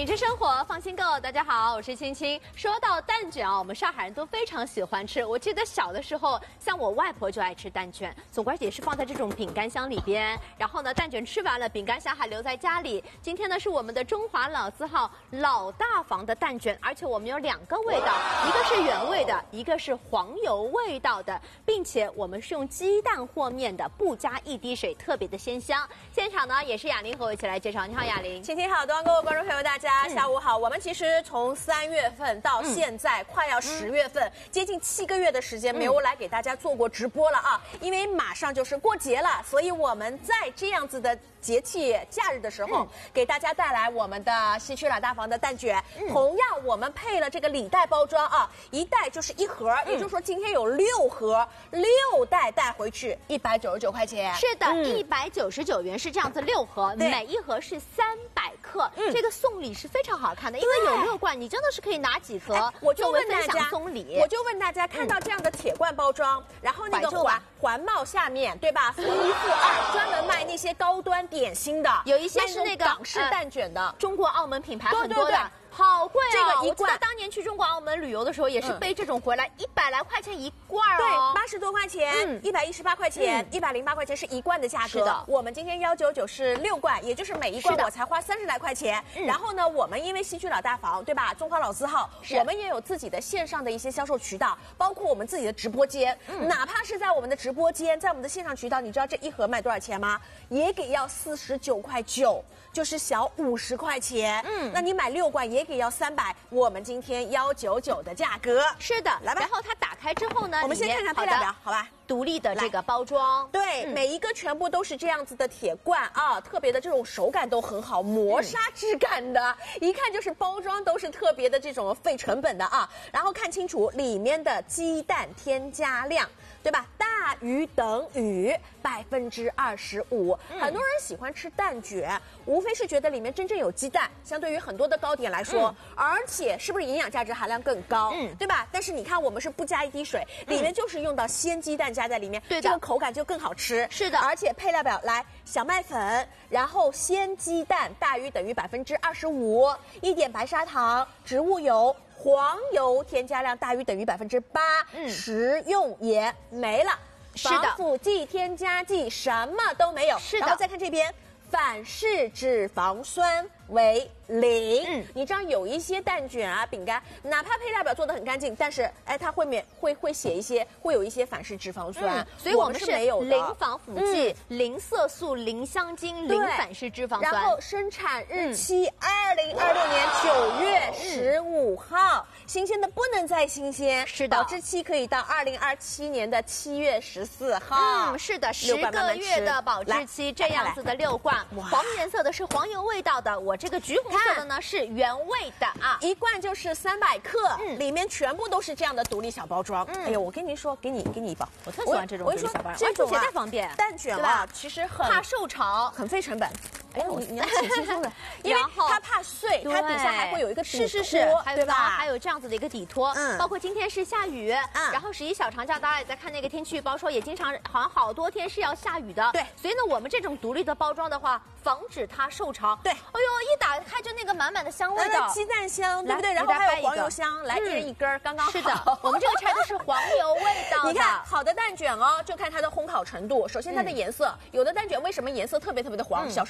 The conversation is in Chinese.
品质生活，放心购。大家好，我是青青。说到蛋卷啊，我们上海人都非常喜欢吃。我记得小的时候，像我外婆就爱吃蛋卷，总归也是放在这种饼干箱里边。然后呢，蛋卷吃完了，饼干箱还留在家里。今天呢是我们的中华老字号老大房的蛋卷，而且我们有2个味道，一个是原味的，一个是黄油味道的，并且我们是用鸡蛋和面的，不加一滴水，特别的鲜香。现场呢也是雅玲和我一起来介绍。你好，雅玲。 青青好，东方各位观众朋友，大家下午好。我们其实从3月份到现在，快要10月份，接近7个月的时间没有来给大家做过直播了啊，因为马上就是过节了，所以我们在这样子的节气假日的时候，给大家带来我们的西区老大房的蛋卷。同样，我们配了这个礼袋包装啊，一袋就是1盒，也就是说今天有6盒，6袋带回去199块钱。 是的，199元是这样子6盒，每一盒是300克。这个送礼是非常好看的，因为有6罐，你真的是可以拿几盒。 我就问大家送礼， 我就问大家，看到这样的铁罐包装，然后那个环帽下面，对吧？负1负2，专门卖那些高端点心的， 有一些是那个港式蛋卷的， 中国澳门品牌很多的。好贵啊！这个一罐，当年去中国澳门旅游的时候，也是背这种回来，100来块钱1罐哦。 对，80多块钱，118块钱，108块钱是1罐的价格。 是的， 我们今天199是6罐，也就是每一罐我才花30来块钱。然后呢，我们因为西区老大房，对吧？中华老字号，我们也有自己的线上的一些销售渠道，包括我们自己的直播间。哪怕是在我们的直播间，在我们的线上渠道，你知道这1盒卖多少钱吗？也给要49块9，就是小50块钱。那你买6罐也给要300，我们今天199的价格。 是的， 来吧。 然后它打开之后呢， 我们先看看配料表，好吧？ 独立的这个包装， 对，每一个全部都是这样子的铁罐啊，特别的这种手感都很好，磨砂质感的，一看就是包装都是特别的这种费成本的啊。然后看清楚里面的鸡蛋添加量，对吧？大于等于25%。很多人喜欢吃蛋卷，无非是觉得里面真正有鸡蛋，相对于很多的糕点来说，而且是不是营养价值含量更高，对吧？但是你看我们是不加一滴水，里面就是用到鲜鸡蛋加在里面，对的，这个口感就更好吃。 是的， 而且配料表来，小麦粉，然后鲜鸡蛋大于等于25%，一点白砂糖，植物油。黄油添加量大于等于8%，食用盐没了，防腐剂、添加剂什么都没有。 是的， 然后再看这边，反式脂肪酸为0。你知道有一些蛋卷啊、饼干，哪怕配料表做的很干净，但是它会写一些，会有一一反式脂肪酸， 所以我们是没有的。 0防腐剂、0色素、0香精、0反式脂肪酸。 然后生产日期2026年9月15号，新鲜的不能再新鲜。 是的， 保质期可以到2027年的7月14号。 是的，10个月的保质期，这样子的6罐，黄颜色的是黄油味道的，我这个橘红色的呢是原味的啊， 一罐就是300克，里面全部都是这样的独立小包装。哎呦，我跟您说，给你一包， 我特喜欢这种独立小包装， 这种携带方便。 蛋卷啊，其实很怕受潮， 很费成本。哎，你要挺轻松的，因为它怕碎，它底下还会有一个底托， 对吧？还有这样子的一个底托，包括今天是下雨，然后11小长假，大家也在看那个天气预报说，也经常好像好多天是要下雨的， 对。 所以呢，我们这种独立的包装的话，防止它受潮。 对， 哎呦，一打开就那个满满的香味道， 鸡蛋香，对不对？然后还有黄油香，来一人1根，刚刚好。 是的，我们这个拆的是黄油味道的。 你看，好的蛋卷哦，就看它的烘烤程度。首先它的颜色，有的蛋卷为什么颜色特别的黄？小